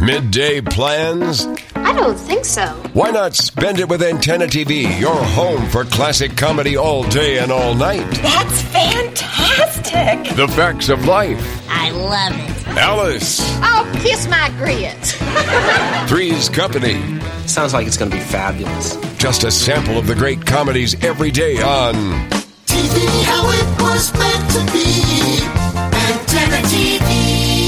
Midday plans? I don't think so. Why not spend it with Antenna TV, your home for classic comedy all day and all night? That's fantastic! The Facts of Life. I love it. Alice. Oh, kiss my grits. Three's Company. Sounds like it's going to be fabulous. Just a sample of the great comedies every day on TV, how it was meant to be. Antenna TV.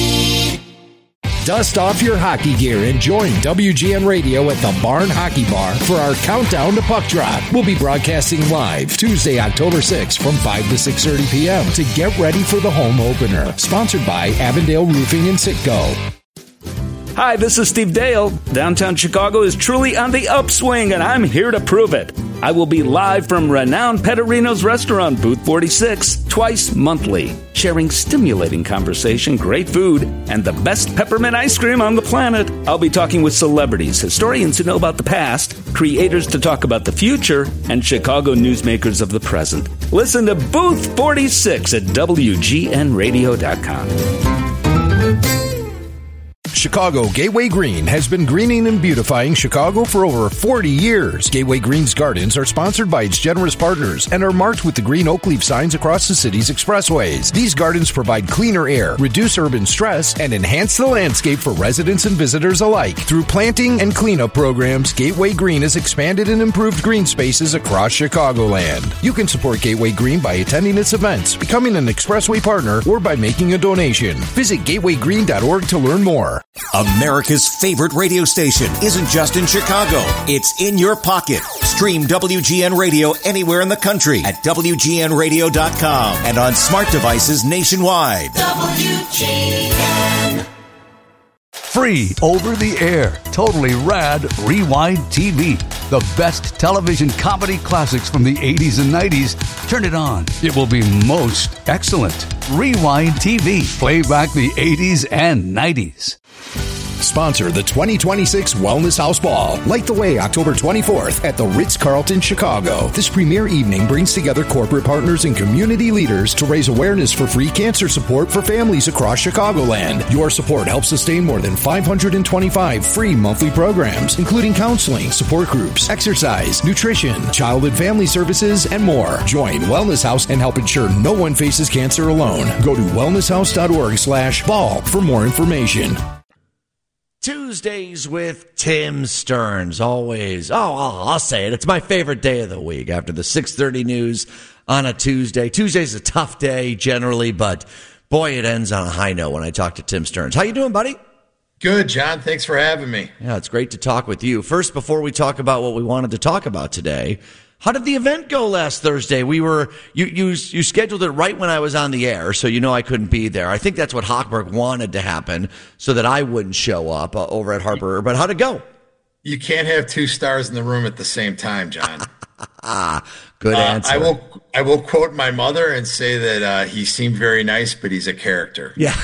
Dust off your hockey gear and join WGN Radio at the Barn Hockey Bar for our countdown to puck drop. We'll be broadcasting live Tuesday, October 6th from 5 to 6:30 p.m. to get ready for the home opener. Sponsored by Avondale Roofing and Citgo. Hi, this is Steve Dale. Downtown Chicago is truly on the upswing, and I'm here to prove it. I will be live from renowned Petterino's restaurant, Booth 46, twice monthly, sharing stimulating conversation, great food, and the best peppermint ice cream on the planet. I'll be talking with celebrities, historians who know about the past, creators to talk about the future, and Chicago newsmakers of the present. Listen to Booth 46 at WGNradio.com. Chicago Gateway Green has been greening and beautifying Chicago for over 40 years. Gateway Green's gardens are sponsored by its generous partners and are marked with the green oak leaf signs across the city's expressways. These gardens provide cleaner air, reduce urban stress, and enhance the landscape for residents and visitors alike. Through planting and cleanup programs, Gateway Green has expanded and improved green spaces across Chicagoland. You can support Gateway Green by attending its events, becoming an expressway partner, or by making a donation. Visit gatewaygreen.org to learn more. America's favorite radio station isn't just in Chicago. It's in your pocket. Stream WGN Radio anywhere in the country at WGNradio.com and on smart devices nationwide. WGN. Free over the air, totally rad Rewind TV. The best television comedy classics from the 80s and 90s. Turn it on. It will be most excellent. Rewind TV. Play back the 80s and 90s. Sponsor the 2026 Wellness House Ball. Light the way October 24th at the Ritz-Carlton, Chicago. This premier evening brings together corporate partners and community leaders to raise awareness for free cancer support for families across Chicagoland. Your support helps sustain more than 525 free monthly programs, including counseling, support groups, exercise, nutrition, child and family services, and more. Join Wellness House and help ensure no one faces cancer alone. Go to wellnesshouse.org/ball for more information. Tuesdays with Tim Stearns, always. I'll say it. It's my favorite day of the week after the 6:30 news on a Tuesday. Tuesday's a tough day generally, but boy, it ends on a high note when I talk to Tim Stearns. How you doing, buddy? Good, John. Thanks for having me. Yeah, it's great to talk with you. First, before we talk about what we wanted to talk about today, how did the event go last Thursday? You scheduled it right when I was on the air, so you know I couldn't be there. I think that's what Hochberg wanted to happen so that I wouldn't show up over at Harper. But how'd it go? You can't have two stars in the room at the same time, John. Good answer. I will quote my mother and say that he seemed very nice, but he's a character. Yeah.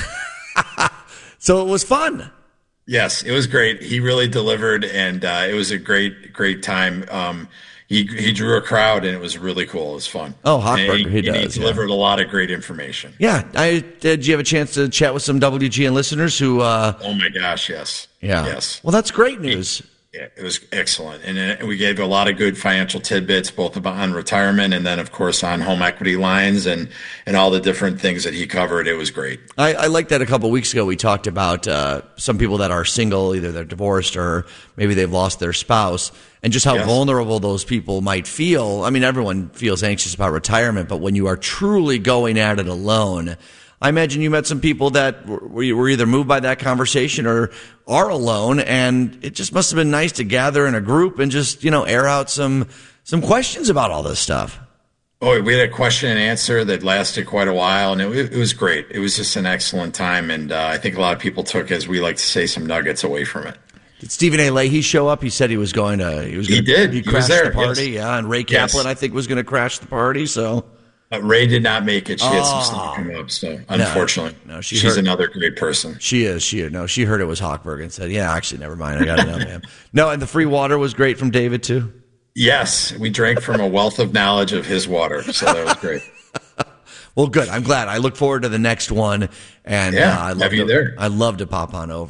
So it was fun. Yes, it was great. He really delivered, and it was a great time. He drew a crowd, and it was really cool. It was fun. Oh, Hochberger, he does. He delivered a lot of great information. Yeah. Did you have a chance to chat with some WGN listeners who... oh, my gosh, yes. Yeah. Yes. Well, that's great news. Yeah, it was excellent. And we gave a lot of good financial tidbits, both on retirement and then, of course, on home equity lines and all the different things that he covered. It was great. I like that a couple of weeks ago we talked about some people that are single, either they're divorced or maybe they've lost their spouse, and just how vulnerable those people might feel. I mean, everyone feels anxious about retirement, but when you are truly going at it alone, I imagine you met some people that were either moved by that conversation or are alone, and it just must have been nice to gather in a group and just, air out some questions about all this stuff. Oh, we had a question and answer that lasted quite a while, and it was great. It was just an excellent time, and I think a lot of people took, as we like to say, some nuggets away from it. Did Stephen A. Leahy show up? He said he was going to. He did. He was there. The party, yes. Yeah, and Ray Kaplan, I think, was going to crash the party, so... Ray did not make it. She had some stuff come up, so unfortunately. No, she's another great person. She is. She heard it was Hochberg and said, yeah, actually, never mind. I got to know him. No, and the free water was great from David, too? Yes. We drank from a wealth of knowledge of his water, so that was great. Well, good. I'm glad. I look forward to the next one. And I'd love to pop on over.